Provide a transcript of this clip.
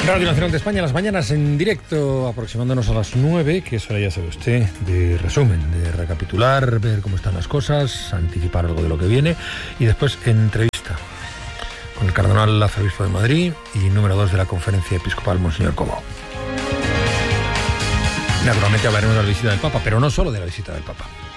Radio Nacional de España, las mañanas en directo, aproximándonos a las 9, que es hora, ya sabe usted, de resumen, de recapitular, ver cómo están las cosas, anticipar algo de lo que viene y después entrevista con el cardenal arzobispo de Madrid y número 2 de la Conferencia Episcopal, Monseñor Cobo. Naturalmente hablaremos de la visita del Papa, pero no solo de la visita del Papa.